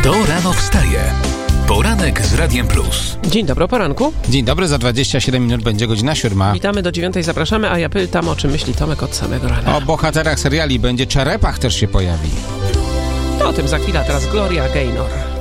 Kto rano wstaje? Poranek z Radiem Plus. Dzień dobry, o poranku. Dzień dobry, za 27 minut będzie godzina 7. Witamy do 9, zapraszamy, a ja pytam, o czym myśli Tomek od samego rana. O bohaterach seriali będzie Czerepach też się pojawi. To o tym za chwilę, teraz Gloria Gaynor.